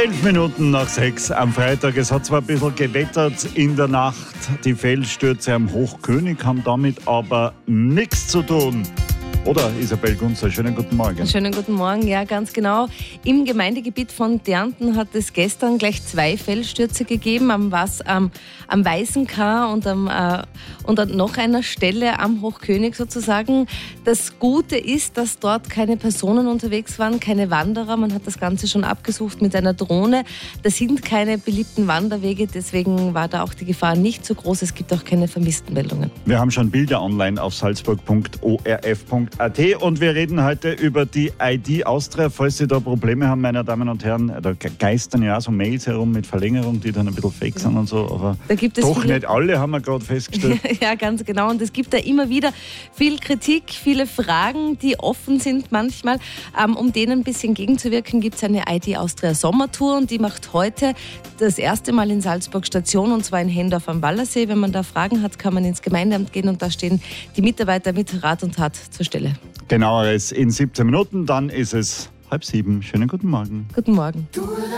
11 Minuten nach 6 am Freitag. Es hat zwar ein bisschen gewettert in der Nacht. Die Felsstürze am Hochkönig haben damit aber nichts zu tun. Oder, Isabel Gunzer, schönen guten Morgen. Schönen guten Morgen, ja, ganz genau. Im Gemeindegebiet von Därnten hat es gestern gleich 2 Felsstürze gegeben, am Weißenkar und an noch einer Stelle am Hochkönig sozusagen. Das Gute ist, dass dort keine Personen unterwegs waren, keine Wanderer. Man hat das Ganze schon abgesucht mit einer Drohne. Das sind keine beliebten Wanderwege, deswegen war da auch die Gefahr nicht so groß. Es gibt auch keine Vermisstenmeldungen. Wir haben schon Bilder online auf salzburg.orf.at und wir reden heute über die ID Austria. Falls Sie da Probleme haben, meine Damen und Herren, da geistern ja auch so Mails herum mit Verlängerung, die dann ein bisschen fake sind und so, aber da gibt es doch nicht alle, haben wir gerade festgestellt. Ja, ganz genau. Und es gibt da immer wieder viel Kritik, viele Fragen, die offen sind manchmal. Um denen ein bisschen gegenzuwirken, gibt es eine ID Austria Sommertour und die macht heute das erste Mal in Salzburg Station und zwar in Hendorf am Wallersee. Wenn man da Fragen hat, kann man ins Gemeindeamt gehen und da stehen die Mitarbeiter mit Rat und Tat zur Stelle. Genaueres in 17 Minuten, dann ist es 6:30. Schönen guten Morgen. Guten Morgen.